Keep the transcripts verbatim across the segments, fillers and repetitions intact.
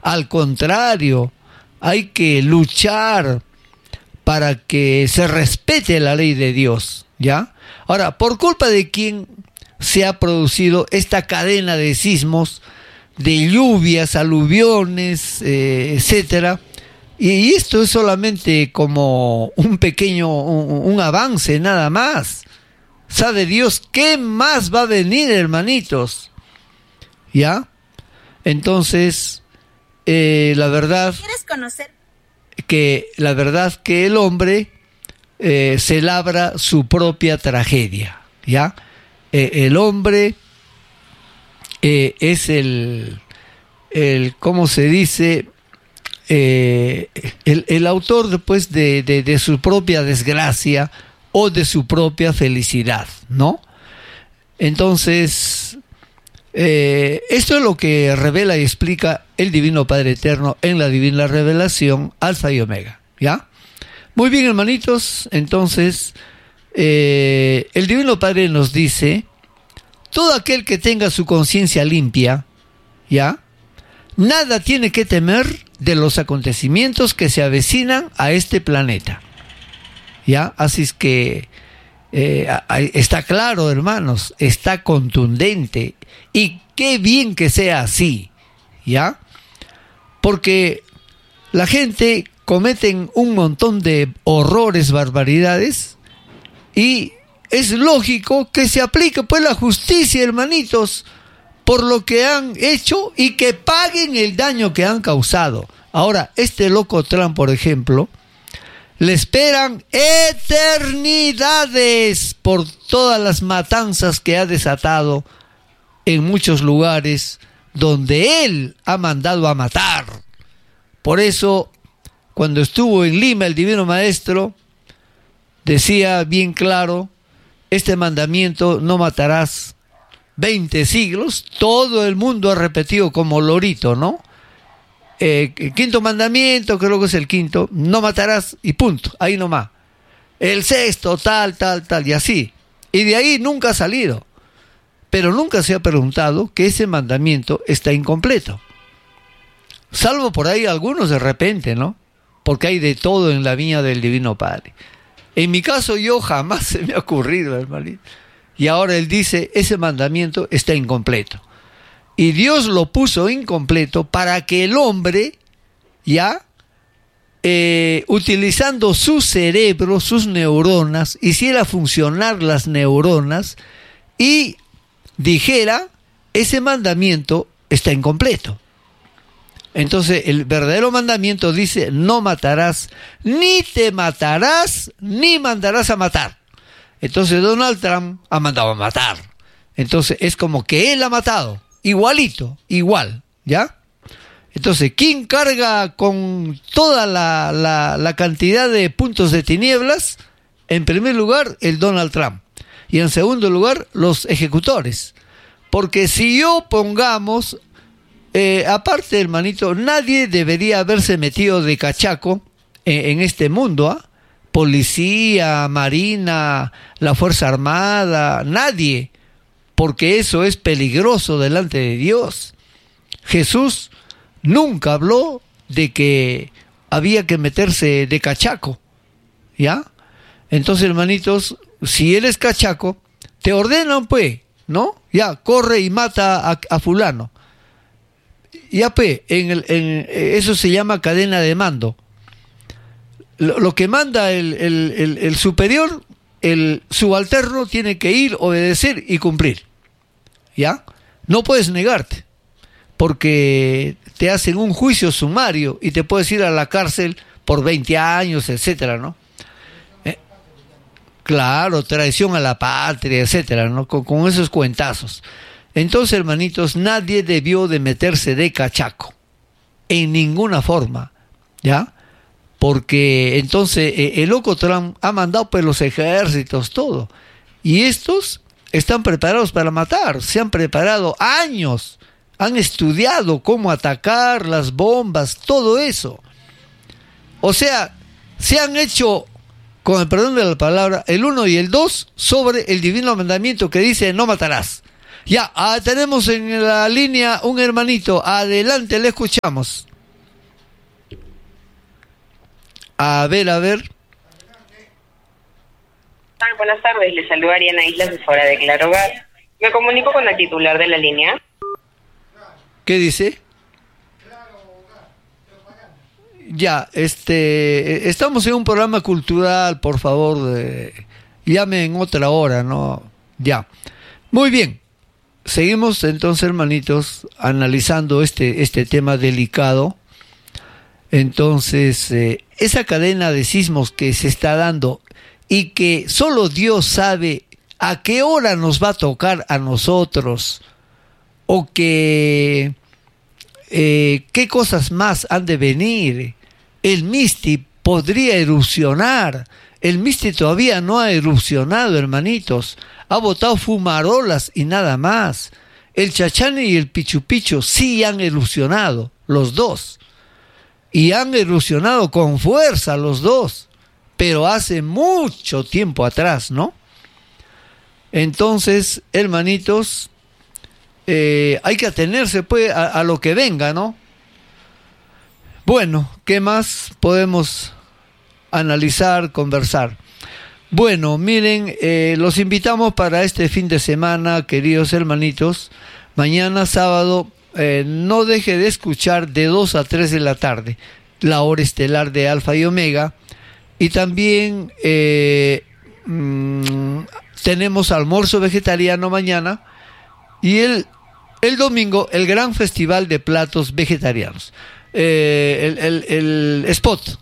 Al contrario, hay que luchar para que se respete la ley de Dios, ¿ya? Ahora, por culpa de quién se ha producido esta cadena de sismos, de lluvias, aluviones, eh, etcétera, y esto es solamente como un pequeño, un, un avance nada más. ¿Sabe Dios qué más va a venir, hermanitos? ¿Ya? Entonces, eh, la verdad... ¿Quieres conocer? Que la verdad que el hombre eh, se labra su propia tragedia, ¿ya? Eh, el hombre eh, es el, el, ¿cómo se dice? Eh, el, el autor después de, de, de su propia desgracia o de su propia felicidad, ¿no? Entonces, eh, esto es lo que revela y explica el Divino Padre Eterno en la Divina Revelación, Alfa y Omega, ¿ya? Muy bien, hermanitos, entonces, eh, el Divino Padre nos dice, todo aquel que tenga su conciencia limpia, ¿ya? Nada tiene que temer de los acontecimientos que se avecinan a este planeta, ¿ya? Así es que eh, está claro, hermanos, está contundente, y qué bien que sea así, ¿ya? Porque la gente cometen un montón de horrores, barbaridades, y es lógico que se aplique pues la justicia, hermanitos, por lo que han hecho y que paguen el daño que han causado. Ahora, este loco Trump, por ejemplo, le esperan eternidades por todas las matanzas que ha desatado en muchos lugares donde él ha mandado a matar. Por eso, cuando estuvo en Lima el Divino Maestro, decía bien claro, este mandamiento, no matarás, veinte siglos, todo el mundo ha repetido como lorito, ¿no? Eh, el quinto mandamiento, creo que es el quinto, no matarás, y punto, ahí nomás. El sexto, tal, tal, tal, y así. Y de ahí nunca ha salido. Pero nunca se ha preguntado que ese mandamiento está incompleto. Salvo por ahí algunos de repente, ¿no? Porque hay de todo en la viña del Divino Padre. En mi caso, yo jamás se me ha ocurrido, hermanito. Y ahora él dice, ese mandamiento está incompleto. Y Dios lo puso incompleto para que el hombre, ya, eh, utilizando su cerebro, sus neuronas, hiciera funcionar las neuronas y dijera, ese mandamiento está incompleto. Entonces el verdadero mandamiento dice, no matarás, ni te matarás, ni mandarás a matar. Entonces Donald Trump ha mandado a matar. Entonces es como que él ha matado, igualito, igual, ¿ya? Entonces, ¿quién carga con toda la, la, la cantidad de puntos de tinieblas? En primer lugar, el Donald Trump. Y en segundo lugar, los ejecutores. Porque si yo pongamos, eh, aparte, hermanito, nadie debería haberse metido de cachaco en, en este mundo, ¿ah? ¿eh? Policía, Marina, la Fuerza Armada, nadie. Porque eso es peligroso delante de Dios. Jesús nunca habló de que había que meterse de cachaco, ¿ya? Entonces, hermanitos, si él es cachaco, te ordenan, pues, ¿no? Ya, corre y mata a, a fulano. Ya, pues, en el, en, eso se llama cadena de mando. Lo, lo que manda el, el, el, el superior, el subalterno tiene que ir, obedecer y cumplir, ¿ya? No puedes negarte, porque te hacen un juicio sumario y te puedes ir a la cárcel por veinte años, etcétera, ¿no? Eh, claro, traición a la patria, etcétera, ¿no? Con, con esos cuentazos. Entonces, hermanitos, nadie debió de meterse de cachaco, en ninguna forma, ¿ya? Porque entonces eh, el loco Trump ha mandado pues los ejércitos, todo. Y estos están preparados para matar, se han preparado años, han estudiado cómo atacar, las bombas, todo eso. O sea, se han hecho, con el perdón de la palabra, el uno y el dos sobre el divino mandamiento que dice no matarás. Ya, ah, tenemos en la línea un hermanito, adelante, le escuchamos. A ver, a ver. Buenas tardes, le saluda Ariana Islas, asesora de Claro Hogar. Me comunico con el titular de la línea. ¿Qué dice? Ya, este, estamos en un programa cultural, por favor, eh, llame en otra hora, ¿no? Ya. Muy bien. Seguimos entonces, hermanitos, analizando este, este tema delicado. Entonces, eh, esa cadena de sismos que se está dando y que solo Dios sabe a qué hora nos va a tocar a nosotros, o que eh, qué cosas más han de venir. El Misti podría erupcionar. El Misti todavía no ha erupcionado, hermanitos. Ha botado fumarolas y nada más. El Chachani y el Pichu Pichu sí han erupcionado, los dos. Y han erupcionado con fuerza los dos. Pero hace mucho tiempo atrás, ¿no? Entonces, hermanitos, eh, hay que atenerse pues a, a lo que venga, ¿no? Bueno, ¿qué más podemos analizar, conversar? Bueno, miren, eh, los invitamos para este fin de semana, queridos hermanitos. Mañana sábado, eh, no deje de escuchar de dos a tres de la tarde la hora estelar de Alfa y Omega. Y también eh, mmm, tenemos almuerzo vegetariano mañana. Y el, el domingo, el gran festival de platos vegetarianos. Eh, el, el, el spot.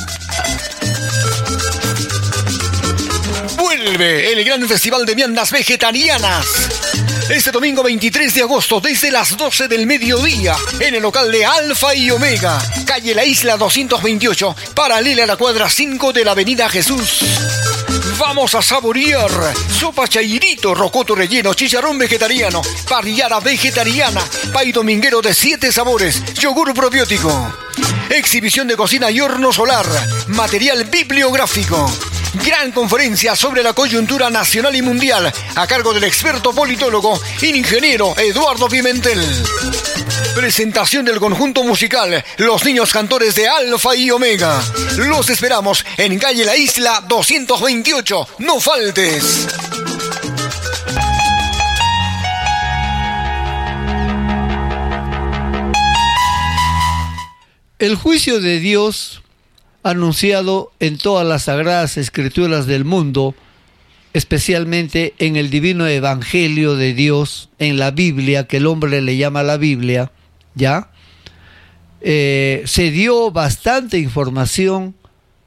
Vuelve el gran festival de viandas vegetarianas. Este domingo veintitrés de agosto, desde las doce del mediodía, en el local de Alfa y Omega, calle La Isla doscientos veintiocho, paralela a la cuadra cinco de la avenida Jesús. Vamos a saborear sopa chairito, rocoto relleno, chicharrón vegetariano, parrillada vegetariana, pay dominguero de siete sabores, yogur probiótico, exhibición de cocina y horno solar, material bibliográfico. Gran conferencia sobre la coyuntura nacional y mundial a cargo del experto politólogo ingeniero Eduardo Pimentel. Presentación del conjunto musical Los Niños Cantores de Alfa y Omega. Los esperamos en calle La Isla doscientos veintiocho. No faltes. El juicio de Dios, anunciado en todas las sagradas escrituras del mundo, especialmente en el divino evangelio de Dios, en la Biblia, que el hombre le llama la Biblia, ¿ya? Eh, se dio bastante información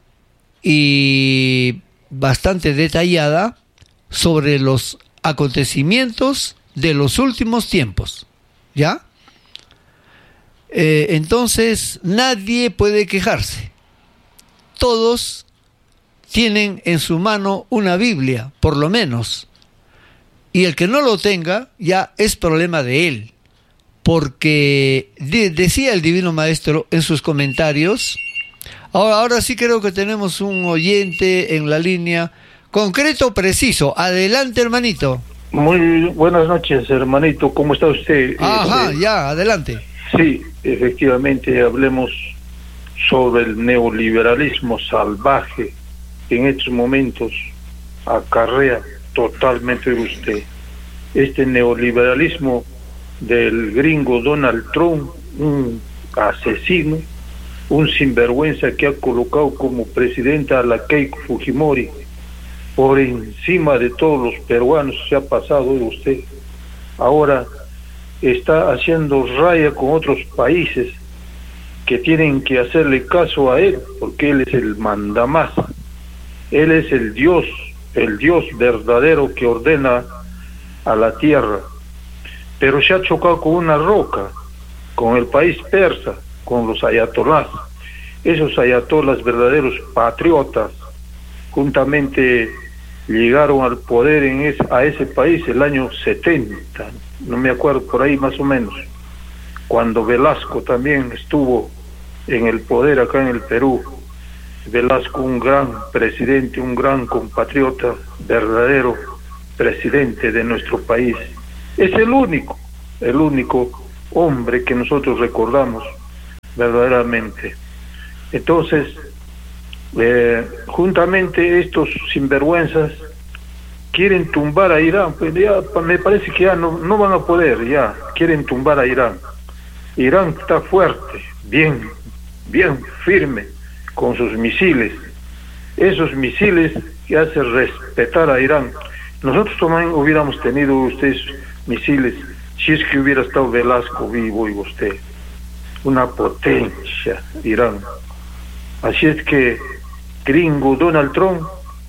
y bastante detallada sobre los acontecimientos de los últimos tiempos, ¿ya? Eh, entonces, nadie puede quejarse. Todos tienen en su mano una Biblia, por lo menos. Y el que no lo tenga, ya es problema de él. Porque de, decía el Divino Maestro en sus comentarios, ahora, ahora sí creo que tenemos un oyente en la línea, concreto, preciso. Adelante, hermanito. Muy buenas noches, hermanito. ¿Cómo está usted? Ajá, eh, ya, adelante. Sí, efectivamente, hablemos sobre el neoliberalismo salvaje que en estos momentos acarrea totalmente usted. Este neoliberalismo del gringo Donald Trump, un asesino, un sinvergüenza que ha colocado como presidenta a la Keiko Fujimori por encima de todos los peruanos, se ha pasado usted. Ahora está haciendo raya con otros países que tienen que hacerle caso a él, porque él es el mandamás, él es el Dios, el Dios verdadero que ordena a la tierra, pero se ha chocado con una roca, con el país persa, con los ayatolás, esos ayatolás verdaderos patriotas, juntamente llegaron al poder en es, a ese país el año setenta, no me acuerdo, por ahí más o menos, cuando Velasco también estuvo en el poder acá en el Perú. Velasco, un gran presidente, un gran compatriota, verdadero presidente de nuestro país. Es el único, el único hombre que nosotros recordamos verdaderamente. Entonces, Eh, juntamente estos sinvergüenzas quieren tumbar a Irán, pues ya me parece que ya no, no van a poder, ya quieren tumbar a Irán. Irán está fuerte, bien, bien firme con sus misiles. Esos misiles que hacen respetar a Irán. Nosotros también hubiéramos tenido ustedes misiles si es que hubiera estado Velasco vivo y usted. Una potencia, Irán. Así es que gringo Donald Trump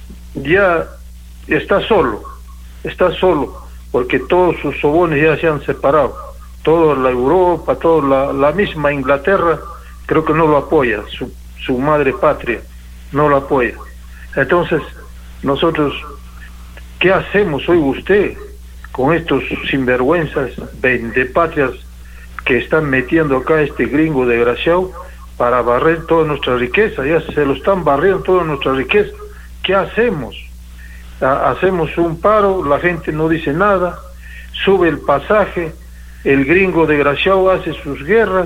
ya está solo, está solo, porque todos sus sobones ya se han separado. Toda la Europa, toda la, la misma Inglaterra, creo que no lo apoya, su, su madre patria no lo apoya. Entonces, nosotros, ¿qué hacemos hoy usted con estos sinvergüenzas, vendepatrias que están metiendo acá este gringo desgraciado para barrer toda nuestra riqueza? Ya se lo están barriendo toda nuestra riqueza. ¿Qué hacemos? Hacemos un paro, la gente no dice nada, sube el pasaje, el gringo desgraciado hace sus guerras,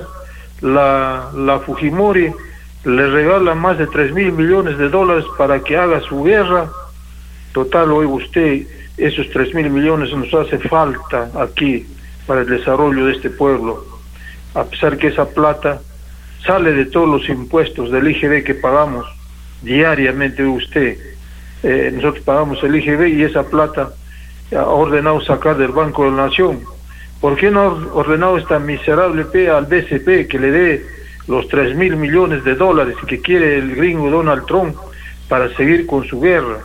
la, la Fujimori le regala más de tres mil millones de dólares para que haga su guerra. Total, oiga usted, esos tres mil millones nos hace falta aquí para el desarrollo de este pueblo, a pesar que esa plata sale de todos los impuestos del I G B que pagamos diariamente, oiga usted. Eh, nosotros pagamos el I G B y esa plata ha ordenado sacar del Banco de la Nación. ¿Por qué no ha ordenado esta miserable P al B C P que le dé los tres mil millones de dólares que quiere el gringo Donald Trump para seguir con su guerra?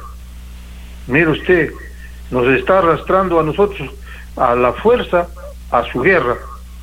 Mire usted, nos está arrastrando a nosotros a la fuerza a su guerra,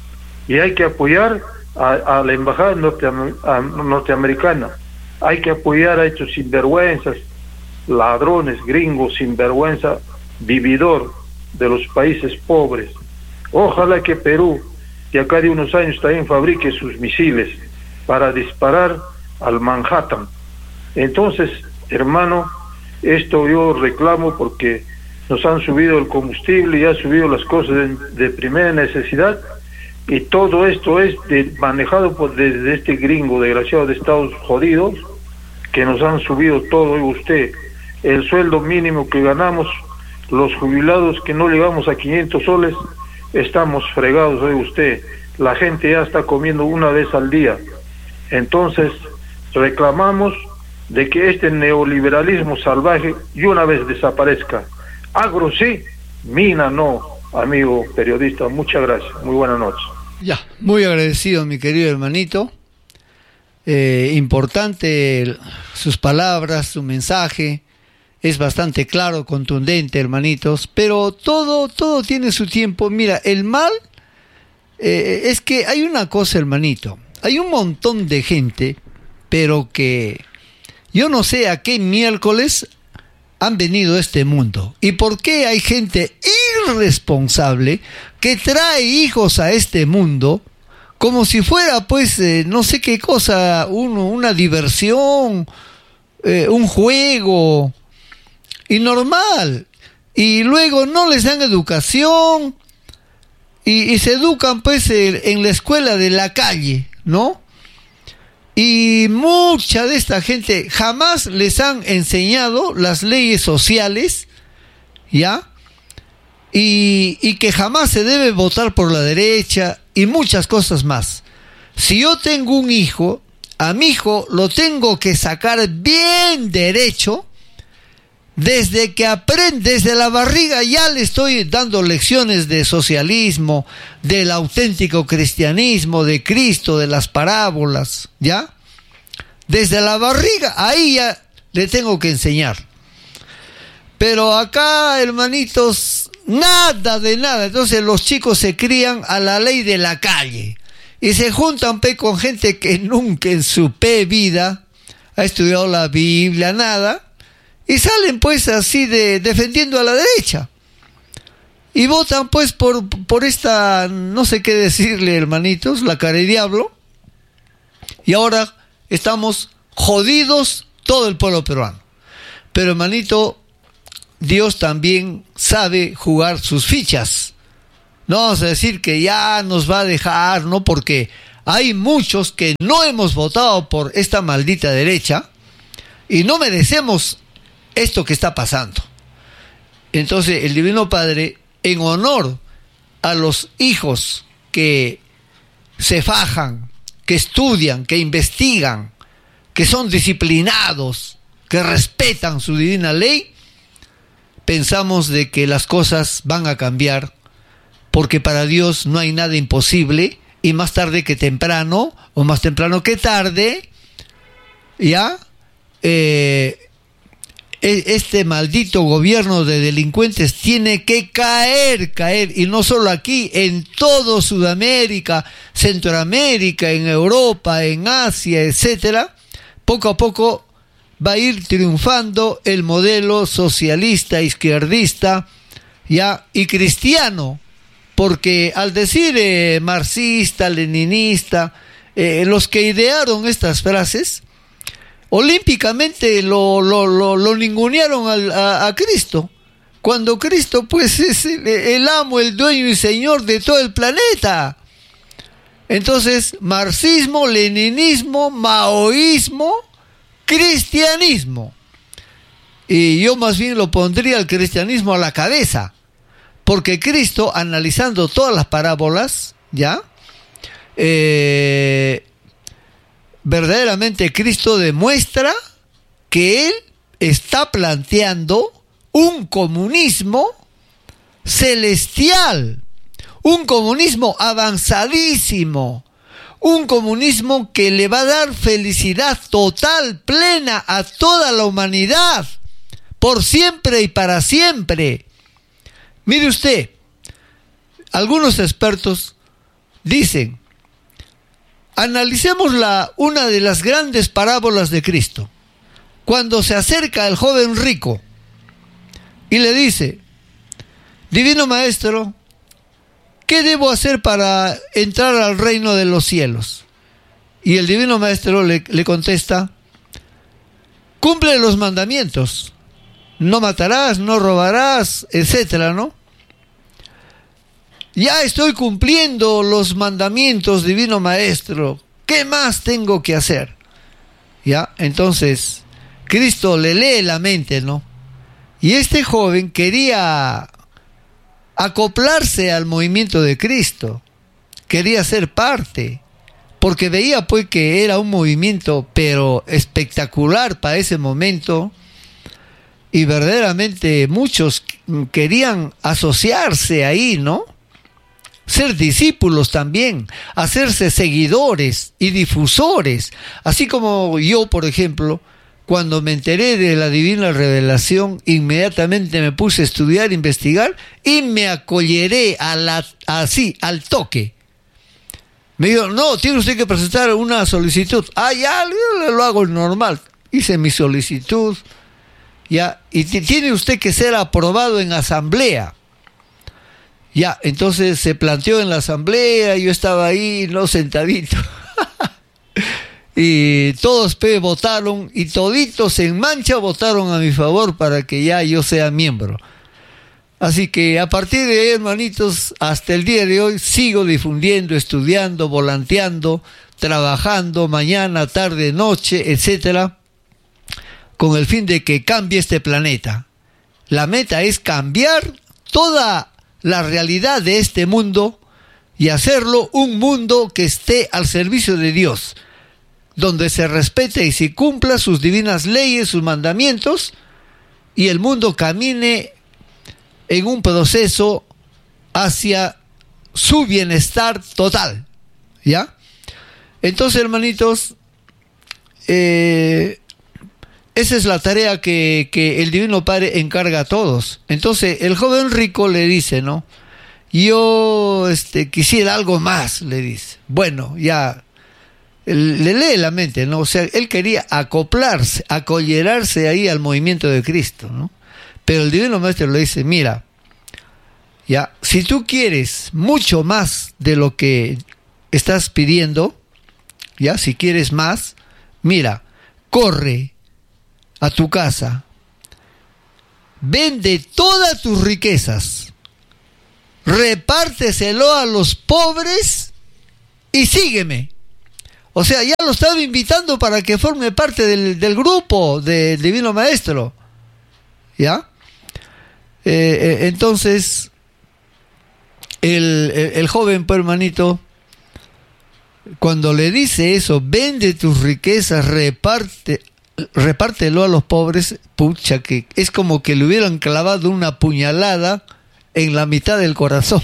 y hay que apoyar a, a la embajada norteamer, a, norteamericana, hay que apoyar a estos sinvergüenzas, ladrones, gringos, sinvergüenza, vividor de los países pobres. Ojalá que Perú, de acá de unos años, también fabrique sus misiles para disparar al Manhattan. Entonces, hermano, esto yo reclamo porque nos han subido el combustible y han subido las cosas de, de primera necesidad, y todo esto es de, manejado por desde este gringo desgraciado de Estados jodidos, que nos han subido todo. Y usted, el sueldo mínimo que ganamos, los jubilados que no llegamos a quinientos soles, estamos fregados. Oye usted, la gente ya está comiendo una vez al día. Entonces reclamamos de que este neoliberalismo salvaje y una vez desaparezca. Agro sí, mina no, amigo periodista. Muchas gracias, muy buenas noches. Ya, muy agradecido, mi querido hermanito. Eh, importante sus palabras, su mensaje. Es bastante claro, contundente, hermanitos, pero todo, todo tiene su tiempo. Mira, el mal eh, es que hay una cosa, hermanito, hay un montón de gente, pero que yo no sé a qué miércoles han venido a este mundo, y por qué hay gente irresponsable que trae hijos a este mundo como si fuera, pues, eh, no sé qué cosa, un, una diversión, eh, un juego, y normal, y luego no les dan educación, y, y se educan pues en la escuela de la calle, ¿no? Y mucha de esta gente jamás les han enseñado las leyes sociales, ¿ya? Y, y que jamás se debe votar por la derecha, y muchas cosas más. Si yo tengo un hijo, a mi hijo lo tengo que sacar bien derecho. Desde que aprende, desde la barriga ya le estoy dando lecciones de socialismo, del auténtico cristianismo, de Cristo, de las parábolas, ¿ya? Desde la barriga, ahí ya le tengo que enseñar. Pero acá, hermanitos, nada de nada. Entonces los chicos se crían a la ley de la calle y se juntan pe con gente que nunca en su pe vida ha estudiado la Biblia, nada. Y salen pues así de defendiendo a la derecha. Y votan pues por, por esta, no sé qué decirle, hermanitos, la cara de diablo. Y ahora estamos jodidos todo el pueblo peruano. Pero hermanito, Dios también sabe jugar sus fichas. No vamos a decir que ya nos va a dejar, ¿no? Porque hay muchos que no hemos votado por esta maldita derecha. y no merecemos esto que está pasando. Entonces el Divino Padre, en honor a los hijos que se fajan, que estudian, que investigan, que son disciplinados, que respetan su divina ley, pensamos de que las cosas van a cambiar, porque para Dios no hay nada imposible, y más tarde que temprano, o más temprano que tarde, ya, eh, este maldito gobierno de delincuentes tiene que caer, caer, y no solo aquí, en todo Sudamérica, Centroamérica, en Europa, en Asia, etcétera. Poco a poco va a ir triunfando el modelo socialista, izquierdista, ya, y cristiano, porque al decir eh, marxista, leninista, eh, los que idearon estas frases, olímpicamente lo, lo, lo, lo ningunearon al, a, a Cristo, cuando Cristo pues es el, el amo, el dueño y señor de todo el planeta. Entonces, marxismo, leninismo, maoísmo, cristianismo. Y yo más bien lo pondría el cristianismo a la cabeza, porque Cristo, analizando todas las parábolas, ¿ya? Eh... verdaderamente Cristo demuestra que Él está planteando un comunismo celestial, un comunismo avanzadísimo, un comunismo que le va a dar felicidad total, plena a toda la humanidad, por siempre y para siempre. Mire usted, algunos expertos dicen, analicemos la, una de las grandes parábolas de Cristo, cuando se acerca el joven rico y le dice, Divino Maestro, ¿qué debo hacer para entrar al reino de los cielos? Y el Divino Maestro le, le contesta, cumple los mandamientos, no matarás, no robarás, etcétera, ¿no? Ya estoy cumpliendo los mandamientos, Divino Maestro. ¿Qué más tengo que hacer? Ya, entonces, Cristo le lee la mente, ¿no? Y este joven quería acoplarse al movimiento de Cristo. Quería ser parte. Porque veía pues que era un movimiento, pero espectacular para ese momento. Y verdaderamente muchos querían asociarse ahí, ¿no? Ser discípulos también, hacerse seguidores y difusores, así como yo, por ejemplo, cuando me enteré de la divina revelación, inmediatamente me puse a estudiar, investigar y me acolleré a la, así, al toque. Me dijo, no, tiene usted que presentar una solicitud. Ah, ya, yo lo hago normal. Hice mi solicitud, ya, y tiene usted que ser aprobado en asamblea. Ya, entonces se planteó en la asamblea, yo estaba ahí, no, sentadito. Y todos pe, votaron, y toditos en mancha votaron a mi favor para que ya yo sea miembro. Así que a partir de ahí, hermanitos, hasta el día de hoy sigo difundiendo, estudiando, volanteando, trabajando mañana, tarde, noche, etcétera, con el fin de que cambie este planeta. La meta es cambiar toda la realidad de este mundo y hacerlo un mundo que esté al servicio de Dios, donde se respete y se cumpla sus divinas leyes, sus mandamientos, y el mundo camine en un proceso hacia su bienestar total, ¿ya? Entonces, hermanitos, eh, esa es la tarea que, que el Divino Padre encarga a todos. Entonces, el joven rico le dice, ¿no? Yo este, quisiera algo más, le dice. Bueno, ya, le lee la mente, ¿no? O sea, él quería acoplarse, acollerarse ahí al movimiento de Cristo, ¿no? Pero el Divino Maestro le dice, mira, ya, si tú quieres mucho más de lo que estás pidiendo, ya, si quieres más, mira, corre a tu casa, vende todas tus riquezas, repárteselo a los pobres y sígueme. O sea, ya lo estaba invitando para que forme parte del, del grupo del Divino Maestro. ¿Ya? Eh, eh, entonces, el, el, el joven, pues, hermanito, cuando le dice eso, vende tus riquezas, reparte, repártelo a los pobres, pucha, que es como que le hubieran clavado una puñalada en la mitad del corazón.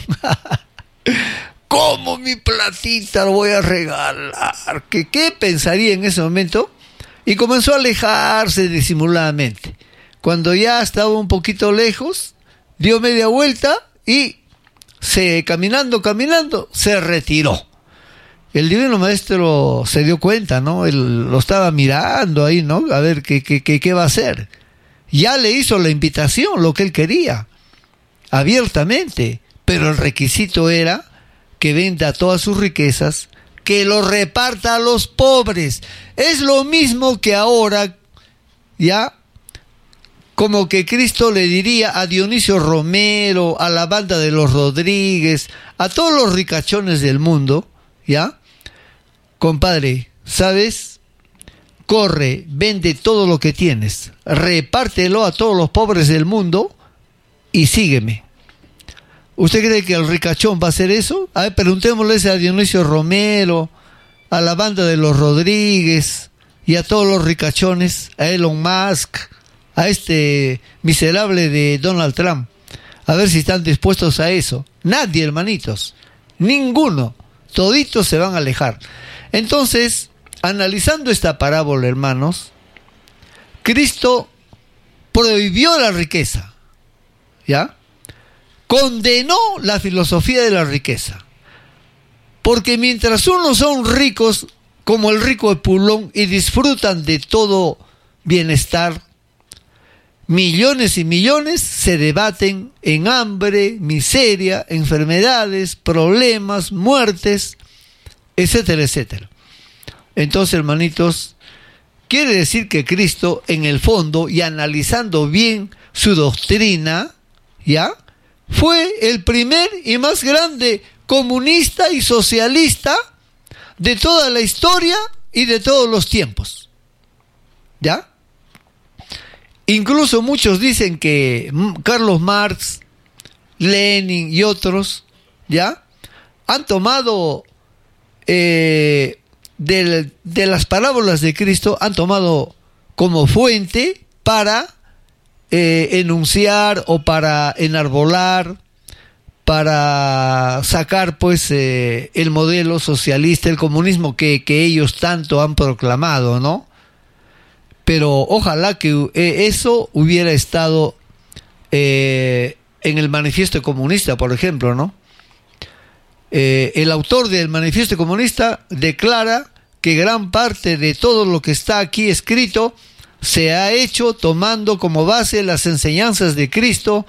¿Cómo mi platita lo voy a regalar? ¿Qué, qué pensaría en ese momento? Y comenzó a alejarse disimuladamente. Cuando ya estaba un poquito lejos, dio media vuelta y se, caminando, caminando, se retiró. El Divino Maestro se dio cuenta, ¿no? Él lo estaba mirando ahí, ¿no? A ver qué, qué, qué, qué va a hacer. Ya le hizo la invitación, lo que él quería, abiertamente. Pero el requisito era que venda todas sus riquezas, que lo reparta a los pobres. Es lo mismo que ahora, ya, como que Cristo le diría a Dionisio Romero, a la banda de los Rodríguez, a todos los ricachones del mundo, ¿ya? Compadre, ¿sabes? Corre, vende todo lo que tienes, repártelo a todos los pobres del mundo y sígueme. ¿Usted cree que el ricachón va a hacer eso? A ver, preguntémosle a Dionisio Romero, a la banda de los Rodríguez y a todos los ricachones, a Elon Musk, a este miserable de Donald Trump, a ver si están dispuestos a eso. Nadie, hermanitos, ninguno, toditos se van a alejar. Entonces, analizando esta parábola, hermanos, Cristo prohibió la riqueza, ¿ya? Condenó la filosofía de la riqueza, porque mientras unos son ricos como el rico de Pulón y disfrutan de todo bienestar, millones y millones se debaten en hambre, miseria, enfermedades, problemas, muertes, etcétera, etcétera. Entonces, hermanitos, quiere decir que Cristo, en el fondo, y analizando bien su doctrina, ¿ya?, fue el primer y más grande comunista y socialista de toda la historia y de todos los tiempos. ¿Ya? Incluso muchos dicen que Carlos Marx, Lenin y otros, ¿ya?, han tomado eh, de, de las parábolas de Cristo, han tomado como fuente para Eh, enunciar o para enarbolar, para sacar pues eh, el modelo socialista, el comunismo que, que ellos tanto han proclamado, ¿no? Pero ojalá que eh, eso hubiera estado eh, en el Manifiesto Comunista, por ejemplo, ¿no? Eh, el autor del Manifiesto Comunista declara que gran parte de todo lo que está aquí escrito se ha hecho tomando como base las enseñanzas de Cristo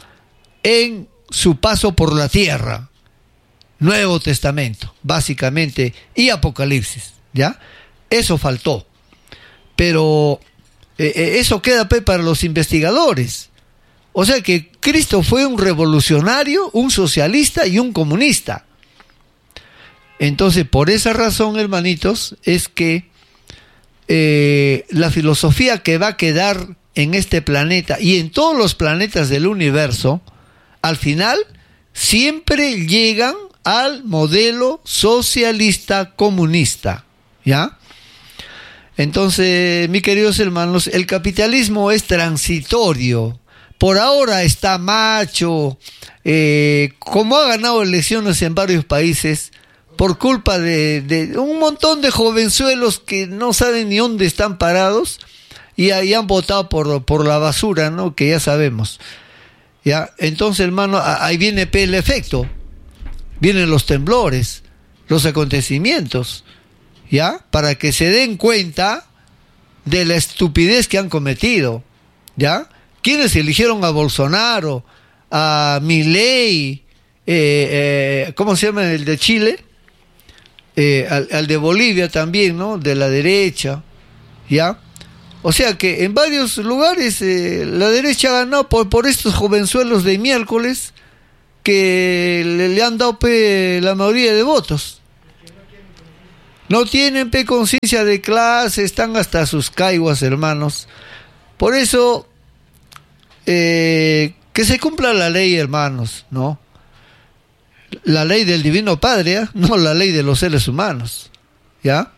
en su paso por la tierra. Nuevo Testamento, básicamente, y Apocalipsis, ¿ya? Eso faltó. Pero eh, eso queda pues, para los investigadores. O sea que Cristo fue un revolucionario, un socialista y un comunista. Entonces, por esa razón, hermanitos, es que Eh, la filosofía que va a quedar en este planeta y en todos los planetas del universo, al final siempre llegan al modelo socialista comunista, ¿ya? Entonces, mis queridos hermanos, el capitalismo es transitorio. Por ahora está macho, eh, como ha ganado elecciones en varios países, por culpa de, de un montón de jovenzuelos que no saben ni dónde están parados y ahí han votado por, por la basura, ¿no? Que ya sabemos. ¿Ya? Entonces, hermano, ahí viene el efecto. Vienen los temblores, los acontecimientos, ¿ya? Para que se den cuenta de la estupidez que han cometido, ¿ya? ¿Quiénes eligieron a Bolsonaro, a Milei, eh, eh, ¿cómo se llama el de Chile? Eh, al, al de Bolivia también, ¿no? De la derecha, ¿ya? O sea que en varios lugares eh, la derecha ganó por, por estos jovenzuelos de miércoles que le, le han dado pe, la mayoría de votos. No tienen pe conciencia de clase, están hasta sus caiguas, hermanos. Por eso, eh, que se cumpla la ley, hermanos, ¿no? La ley del Divino Padre, ¿eh? No la ley de los seres humanos, ¿ya?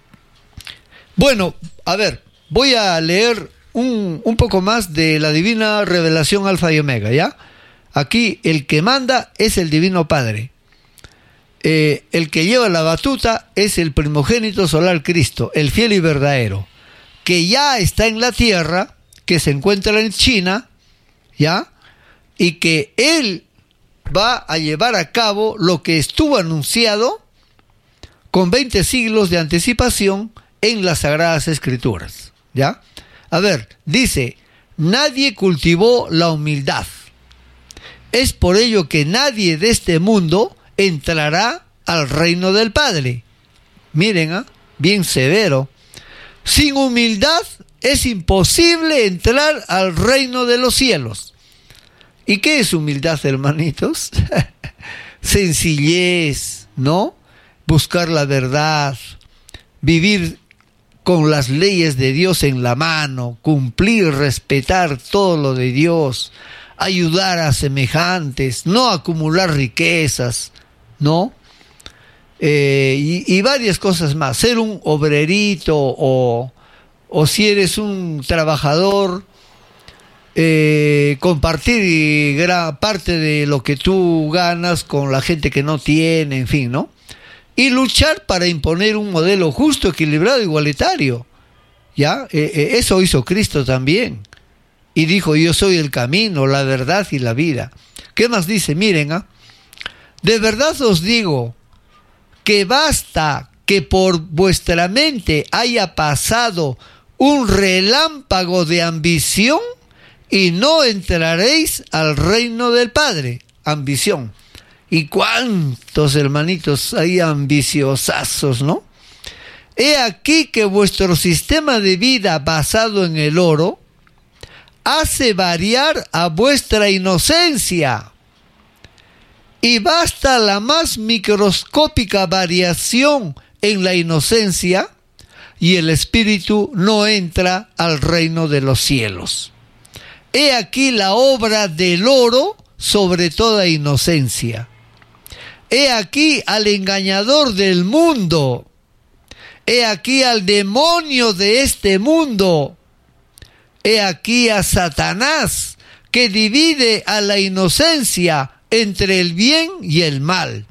Bueno, a ver, voy a leer un, un poco más de la Divina Revelación Alfa y Omega, ¿ya? Aquí el que manda es el Divino Padre. Eh, el que lleva la batuta es el primogénito solar Cristo, el fiel y verdadero, que ya está en la tierra, que se encuentra en China, ¿ya? Y que él va a llevar a cabo lo que estuvo anunciado con veinte siglos de anticipación en las Sagradas Escrituras, ¿ya? A ver, dice, nadie cultivó la humildad. Es por ello que nadie de este mundo entrará al reino del Padre. Miren, ¿eh? Bien severo. Sin humildad es imposible entrar al reino de los cielos. ¿Y qué es humildad, hermanitos? Sencillez, ¿no? Buscar la verdad, vivir con las leyes de Dios en la mano, cumplir, respetar todo lo de Dios, ayudar a semejantes, no acumular riquezas, ¿no? Eh, y, y varias cosas más. Ser un obrerito o, o si eres un trabajador, eh, compartir gran parte de lo que tú ganas con la gente que no tiene, en fin, ¿no? Y luchar para imponer un modelo justo, equilibrado, igualitario, ¿ya? Eh, eh, eso hizo Cristo también. Y dijo, yo soy el camino, la verdad y la vida. ¿Qué más dice? Miren, ¿ah? De verdad os digo que basta que por vuestra mente haya pasado un relámpago de ambición y no entraréis al reino del Padre. Ambición. ¿Y cuántos hermanitos hay ambiciosazos, no? He aquí que vuestro sistema de vida basado en el oro hace variar a vuestra inocencia. Y basta la más microscópica variación en la inocencia y el espíritu no entra al reino de los cielos. He aquí la obra del oro sobre toda inocencia. He aquí al engañador del mundo. He aquí al demonio de este mundo. He aquí a Satanás, que divide a la inocencia entre el bien y el mal.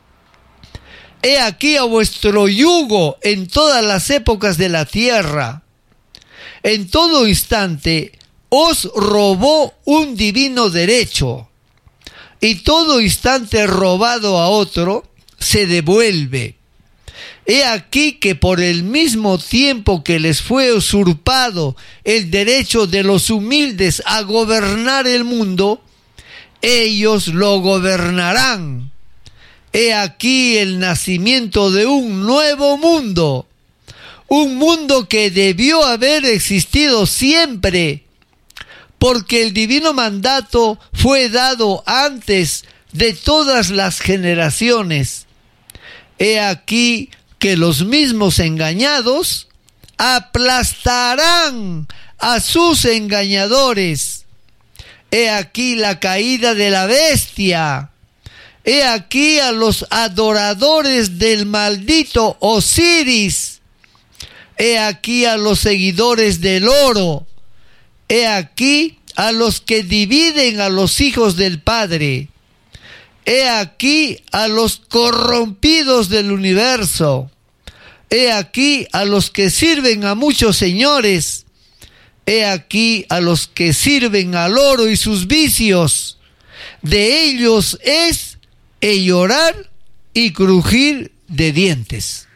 He aquí a vuestro yugo en todas las épocas de la tierra. En todo instante os robó un divino derecho, y todo instante robado a otro se devuelve. He aquí que por el mismo tiempo que les fue usurpado el derecho de los humildes a gobernar el mundo, ellos lo gobernarán. He aquí el nacimiento de un nuevo mundo, un mundo que debió haber existido siempre, porque el divino mandato fue dado antes de todas las generaciones. He aquí que los mismos engañados aplastarán a sus engañadores. He aquí la caída de la bestia. He aquí a los adoradores del maldito Osiris. He aquí a los seguidores del oro. He aquí a los que dividen a los hijos del Padre. He aquí a los corrompidos del universo. He aquí a los que sirven a muchos señores. He aquí a los que sirven al oro y sus vicios. De ellos es el llorar y crujir de dientes.